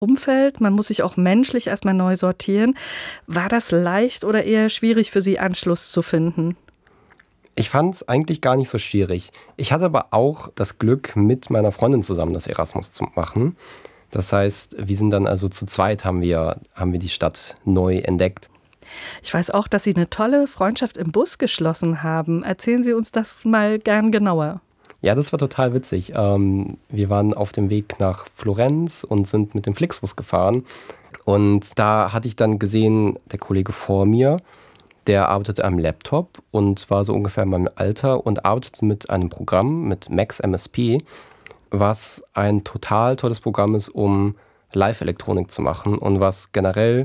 Umfeld. Man muss sich auch menschlich erstmal neu sortieren. War das leicht oder eher schwierig für Sie, Anschluss zu finden? Ich fand es eigentlich gar nicht so schwierig. Ich hatte aber auch das Glück, mit meiner Freundin zusammen das Erasmus zu machen. Das heißt, wir sind dann also zu zweit, haben wir die Stadt neu entdeckt. Ich weiß auch, dass Sie eine tolle Freundschaft im Bus geschlossen haben. Erzählen Sie uns das mal gern genauer. Ja, das war total witzig. Wir waren auf dem Weg nach Florenz und sind mit dem Flixbus gefahren. Und da hatte ich dann gesehen, der Kollege vor mir, der arbeitete am Laptop und war so ungefähr in meinem Alter und arbeitete mit einem Programm, mit Max MSP, was ein total tolles Programm ist, um Live-Elektronik zu machen und was generell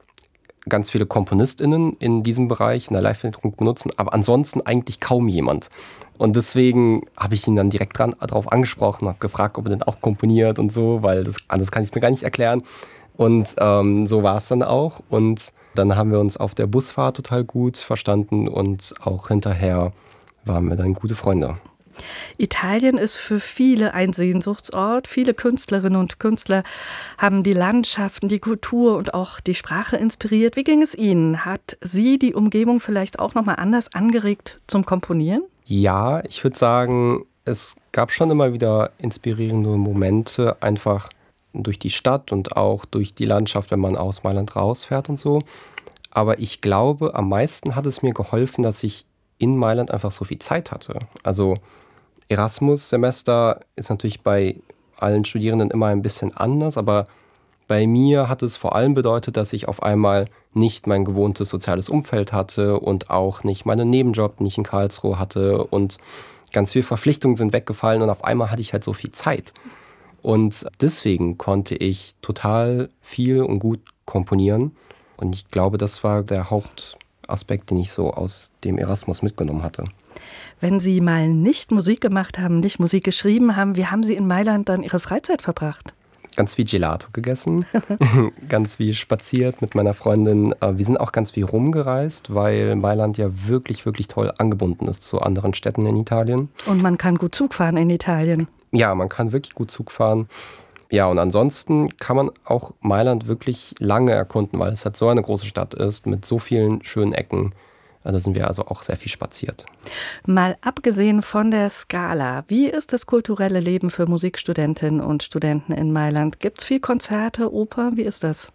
ganz viele KomponistInnen in diesem Bereich in der Live-Elektronik benutzen, aber ansonsten eigentlich kaum jemand. Und deswegen habe ich ihn dann direkt darauf angesprochen und habe gefragt, ob er denn auch komponiert und so, weil das anders kann ich mir gar nicht erklären. Und so war es dann auch. Und dann haben wir uns auf der Busfahrt total gut verstanden und auch hinterher waren wir dann gute Freunde. Italien ist für viele ein Sehnsuchtsort. Viele Künstlerinnen und Künstler haben die Landschaften, die Kultur und auch die Sprache inspiriert. Wie ging es Ihnen? Hat Sie die Umgebung vielleicht auch nochmal anders angeregt zum Komponieren? Ja, ich würde sagen, es gab schon immer wieder inspirierende Momente, einfach durch die Stadt und auch durch die Landschaft, wenn man aus Mailand rausfährt und so. Aber ich glaube, am meisten hat es mir geholfen, dass ich in Mailand einfach so viel Zeit hatte. Also Erasmus-Semester ist natürlich bei allen Studierenden immer ein bisschen anders, aber bei mir hat es vor allem bedeutet, dass ich auf einmal nicht mein gewohntes soziales Umfeld hatte und auch nicht meinen Nebenjob, den ich in Karlsruhe hatte und ganz viele Verpflichtungen sind weggefallen und auf einmal hatte ich halt so viel Zeit. Und deswegen konnte ich total viel und gut komponieren und ich glaube, das war der Hauptaspekt, den ich so aus dem Erasmus mitgenommen hatte. Wenn Sie mal nicht Musik gemacht haben, nicht Musik geschrieben haben, wie haben Sie in Mailand dann Ihre Freizeit verbracht? Ganz viel Gelato gegessen, ganz viel spaziert mit meiner Freundin. Wir sind auch ganz viel rumgereist, weil Mailand ja wirklich, wirklich toll angebunden ist zu anderen Städten in Italien. Und man kann gut Zug fahren in Italien. Ja, man kann wirklich gut Zug fahren. Ja, und ansonsten kann man auch Mailand wirklich lange erkunden, weil es halt so eine große Stadt ist mit so vielen schönen Ecken. Da sind wir also auch sehr viel spaziert. Mal abgesehen von der Scala, wie ist das kulturelle Leben für Musikstudentinnen und Studenten in Mailand? Gibt es viel Konzerte, Oper? Wie ist das?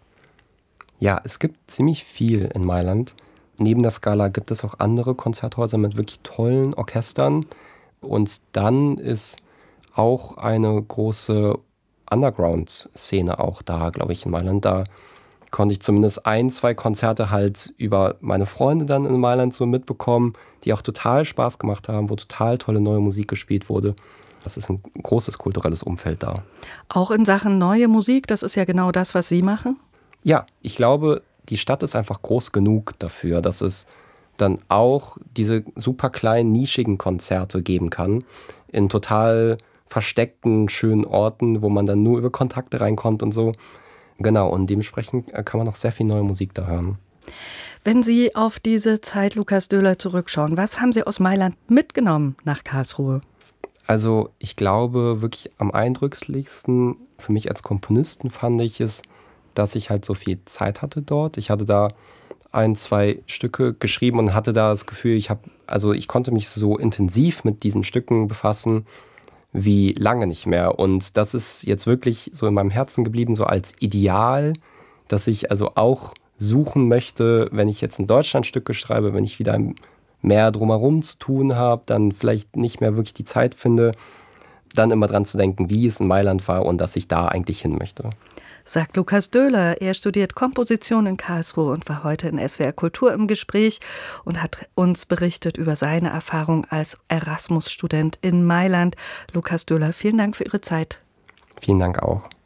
Ja, es gibt ziemlich viel in Mailand. Neben der Scala gibt es auch andere Konzerthäuser mit wirklich tollen Orchestern. Und dann ist auch eine große Underground-Szene auch da, glaube ich, in Mailand. Da konnte ich zumindest 1, 2 Konzerte halt über meine Freunde dann in Mailand so mitbekommen, die auch total Spaß gemacht haben, wo total tolle neue Musik gespielt wurde. Das ist ein großes kulturelles Umfeld da. Auch in Sachen neue Musik, das ist ja genau das, was Sie machen? Ja, ich glaube, die Stadt ist einfach groß genug dafür, dass es dann auch diese super kleinen, nischigen Konzerte geben kann, in total versteckten, schönen Orten, wo man dann nur über Kontakte reinkommt und so. Genau, und dementsprechend kann man auch sehr viel neue Musik da hören. Wenn Sie auf diese Zeit Lukas Döhler zurückschauen, was haben Sie aus Mailand mitgenommen nach Karlsruhe? Also ich glaube, wirklich am eindrücklichsten für mich als Komponisten fand ich es, dass ich halt so viel Zeit hatte dort. Ich hatte da 1, 2 Stücke geschrieben und hatte da das Gefühl, ich konnte mich so intensiv mit diesen Stücken befassen wie lange nicht mehr. Und das ist jetzt wirklich so in meinem Herzen geblieben, so als Ideal, dass ich also auch suchen möchte, wenn ich jetzt in Deutschland Stücke schreibe, wenn ich wieder mehr drumherum zu tun habe, dann vielleicht nicht mehr wirklich die Zeit finde, dann immer dran zu denken, wie es in Mailand war und dass ich da eigentlich hin möchte. Sagt Lukas Döhler. Er studiert Komposition in Karlsruhe und war heute in SWR Kultur im Gespräch und hat uns berichtet über seine Erfahrung als Erasmus-Student in Mailand. Lukas Döhler, vielen Dank für Ihre Zeit. Vielen Dank auch.